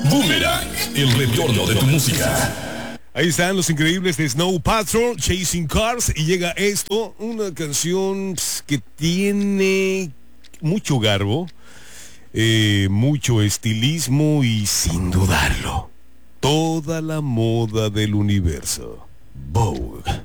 Boomerang, el retorno de tu música. Ahí están los increíbles de Snow Patrol, Chasing Cars, y llega esto, una canción que tiene mucho garbo, mucho estilismo y sin dudarlo, toda la moda del universo. Vogue.